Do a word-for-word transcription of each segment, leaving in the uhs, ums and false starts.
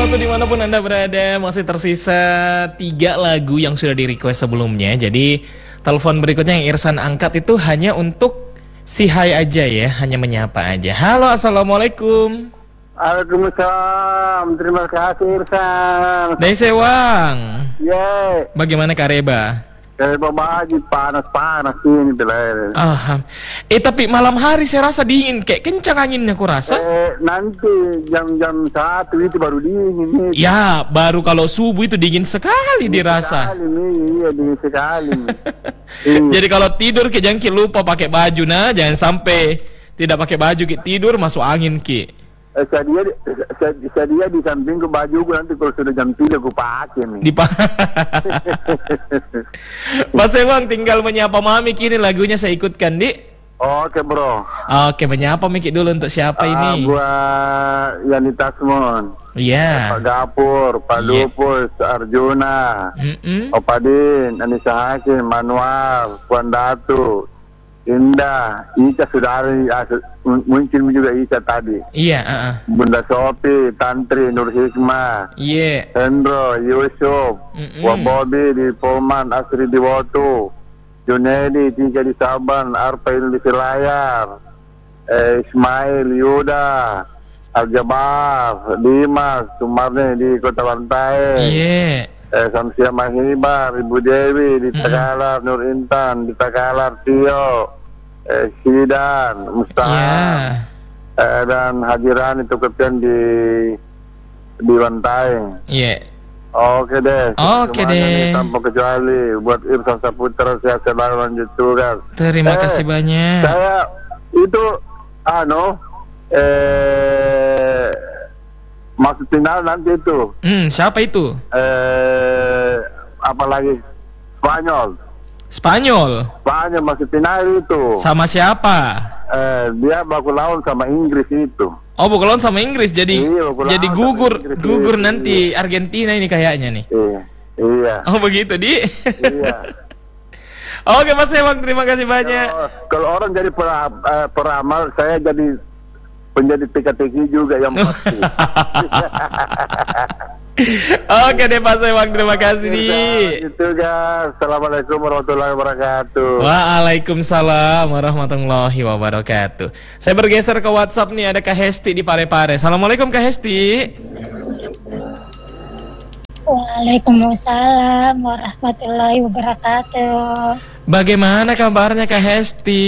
Wabarakatuh dimanapun Anda berada. Masih tersisa tiga lagu yang sudah di request sebelumnya. Jadi telepon berikutnya yang Irsan angkat itu hanya untuk si hai aja ya, hanya menyapa aja. Halo, assalamualaikum. Waalaikumsalam, terima kasih Irsan. Dari Sewang. Ye. Bagaimana Kareba? Kayak baju panas-panas ini belajar. Aham. Eh tapi malam hari saya rasa dingin, kayak kencang anginnya aku rasa. Eh nanti jam-jam satu itu baru dingin nih. Ya, baru kalau subuh itu dingin sekali Dingin dirasa. sekali nih, iya dingin sekali. Iya. Jadi kalau tidur ki jangan ki lupa pakai baju nah, jangan sampai tidak pakai baju ki tidur masuk angin ki. Eh, saya dia, saya, saya dia di samping ke baju gue nanti kalau sudah jam tiga gue pakai nih. Di Mas Ewang tinggal menyapa Mami kini lagunya saya ikutkan di. Oke bro. Oke menyapa Miki dulu untuk siapa Ah, ini? buat Yani Tasmon. Iya. Pak Gapur, Pak Iya. Lupus, Arjuna, Mm-mm. Opadin, Anissa Hakim, Manual, Puan Datu, Indah, Ica sudah ada, mungkin juga Ica tadi. Iya. Uh-uh. Bunda Sopi, Tantri, Nur Hikmah, Iya. Hendro, Yusuf, Mm-mm. Wabobi di Poman, Asri di Wotu, Junedi, Tiga di Saban, Arpail di Selayar, eh, Ismail, Yuda, Aljabar, Dimas, Sumarni di Kota Bantai. Iya. Eh, Samsia Mahibar, Ibu Dewi di Takalar, Nur Intan di Takalar, Tio, eh, Sidan, Mustahab, Iya. eh, dan Hajiran itu kepian di di Bantai. Iya. Oke deh. Oke semuanya deh. nih, tanpa kecuali buat Irsan Saputra saya selalu lanjut tugas. Terima Eh, kasih banyak. Saya itu ano eh masuk final nanti itu. Hmm, siapa itu? Eh, apalagi Spanyol. Spanyol. Spanyol masuk final itu. Sama siapa? Eh, dia baku lawan sama Inggris itu. Oh, bukan sama Inggris jadi Iya, bukan jadi lawan gugur sama Inggris, gugur iya. nanti Argentina ini kayaknya nih. Iya, iya, Oh, begitu, Di. iya. Oke, Mas Ewang, terima kasih banyak. Kalau, kalau orang jadi pera, eh, peramal, saya jadi penjadi teka-teki juga yang pasti. Oke deh Mas Ewang, terima kasih Di. Itu guys. Assalamualaikum warahmatullahi wabarakatuh. Waalaikumsalam warahmatullahi wabarakatuh. Saya bergeser ke WhatsApp nih, ada Kak Hesti di Parepare. Assalamualaikum Kak Hesti. Waalaikumsalam warahmatullahi wabarakatuh. Bagaimana kabarnya Kak Hesti?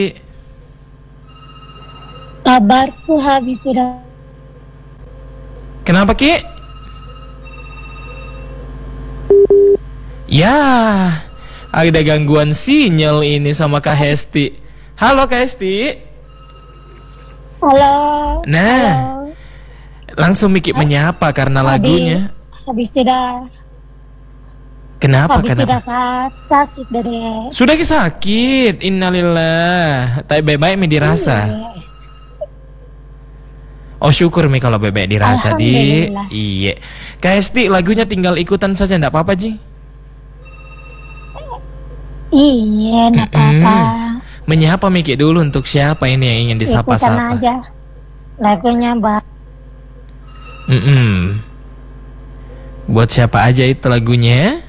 Kabarku habis sudah. Kenapa Ki? Ya, ada gangguan sinyal ini sama Kak Hesti. Halo Kak Hesti. Halo. Nah, Halo. langsung Miki menyapa karena Habis- lagunya. Habis sudah. Kenapa? habis Kenapa? sudah sa- sakit deh. Sudah ki sakit. Innalillah. Tapi baik-baik mi dirasa. Iya. Oh syukur mi kalau bebek dirasa Di. Alhamdulillah. Iya. Kak Hesti lagunya tinggal ikutan saja, ndak apa-apa Ji. Iya, enggak apa-apa. Menyapa Miki dulu untuk siapa ini yang ingin Ikutan disapa-sapa. aja. Lagunya Mbak. Mm-mm. Buat siapa aja itu lagunya?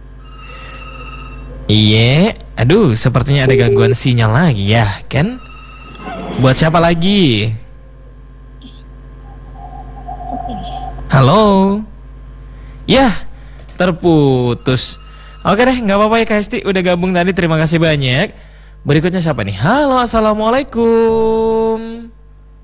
Iya. Aduh, sepertinya ada gangguan sinyal lagi ya, kan? Buat siapa lagi? Halo. Yah, terputus. Oke deh, nggak apa-apa ya Kak Hesti, udah gabung tadi, terima kasih banyak. Berikutnya siapa nih? Halo, assalamualaikum.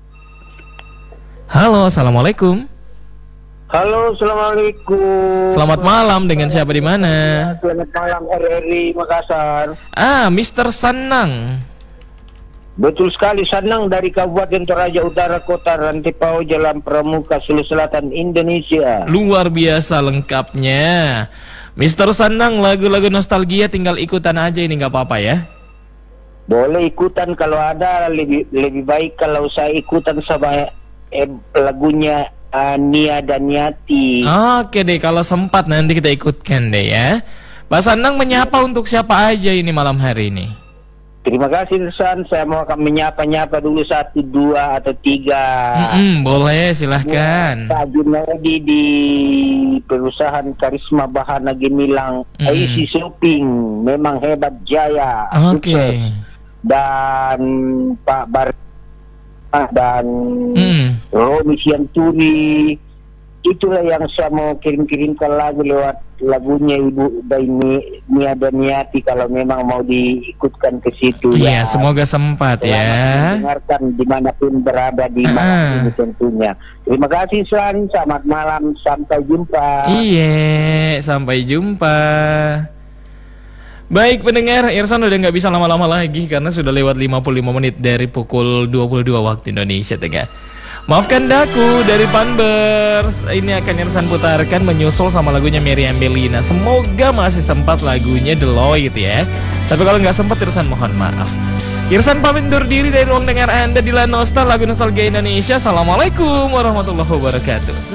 Halo, assalamualaikum. Halo, assalamualaikum. Selamat malam, dengan siapa di mana? Selamat malam R R I Makassar. Ah, Mister Sanang. Betul sekali, Sanang dari Kabupaten Toraja Utara, Kota Rantipau, Jalan Pramuka, Sulawesi Selatan, Indonesia. Luar biasa lengkapnya. Mister Sanang, lagu-lagu nostalgia tinggal ikutan aja ini, nggak apa-apa ya? Boleh ikutan kalau ada, lebih lebih baik kalau saya ikutan sama eh, lagunya uh, Nia dan Yati. Oke deh, kalau sempat nanti kita ikutkan deh ya. Pak Sanang menyapa untuk siapa aja ini malam hari ini? Terima kasih Irsan, saya mau akan menyapa-nyapa dulu satu, dua atau tiga. Mm-mm, boleh, silahkan. Pak Junaidi di perusahaan Karisma Bahana Gemilang, Mm. I C Shopping, memang hebat jaya. Oke. Sukses. Dan Pak Bar dan Mm. Romi Sianturi, itulah yang saya mau kirim-kirimkan lagu lewat lagunya Ibu Daini Nia Daniati kalau memang mau diikutkan ke situ. Iya, ya. semoga sempat Selamat ya. mendengarkan dimanapun berada di Ah. mana ini tentunya. Terima kasih San, selamat malam, sampai jumpa. Iya, sampai jumpa. Baik pendengar, Irsan udah nggak bisa lama-lama lagi karena sudah lewat lima puluh lima menit dari pukul dua puluh dua waktu Indonesia Tengah. Maafkan daku dari Panbers. Ini akan Irsan putarkan menyusul sama lagunya Meriam Bellina. Semoga masih sempat lagunya Deloitte ya. Tapi kalau nggak sempat Irsan mohon maaf. Irsan pamit undur diri dari ruang dengar Anda di Lanostal, lagu nostalgia Indonesia. Assalamualaikum warahmatullahi wabarakatuh.